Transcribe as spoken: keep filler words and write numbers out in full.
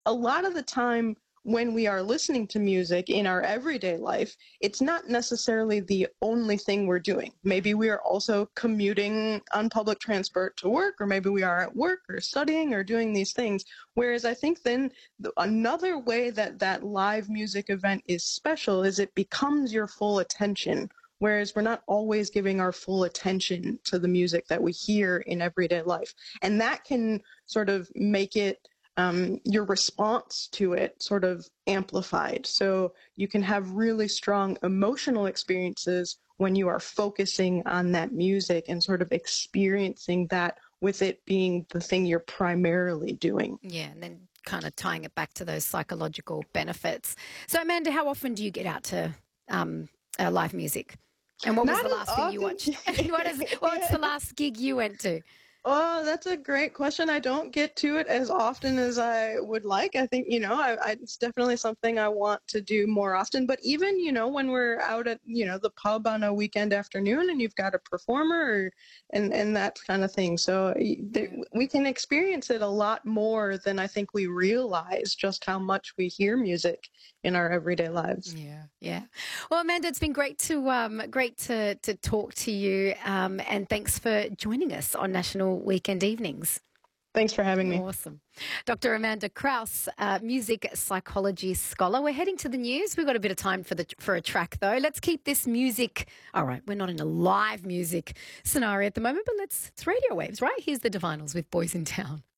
a lot of the time when we are listening to music in our everyday life, it's not necessarily the only thing we're doing. Maybe we are also commuting on public transport to work, or maybe we are at work or studying or doing these things. Whereas I think then the, another way that that live music event is special is it becomes your full attention. Whereas we're not always giving our full attention to the music that we hear in everyday life. And that can sort of make it um, your response to it sort of amplified. So you can have really strong emotional experiences when you are focusing on that music and sort of experiencing that with it being the thing you're primarily doing. Yeah, and then kind of tying it back to those psychological benefits. So, Amanda, how often do you get out to um, uh, live music? And what was Not the as last thing you often. watched? what is, what's the last gig you went to? Oh, that's a great question. I don't get to it as often as I would like. I think, you know, I, I, it's definitely something I want to do more often. But even, you know, when we're out at, you know, the pub on a weekend afternoon and you've got a performer or, and, and that kind of thing. So there, we can experience it a lot more than I think we realize just how much we hear music in our everyday lives. Yeah, yeah. Well, Amanda, it's been great to um, great to to talk to you, um, and thanks for joining us on National Weekend Evenings. Thanks for having me. Awesome. Doctor Amanda Kraus, uh, music psychology scholar. We're heading to the news. We've got a bit of time for the for a track, though. Let's keep this music. All right, we're not in a live music scenario at the moment, but let's, it's radio waves, right? Here's the Divinals with Boys in Town.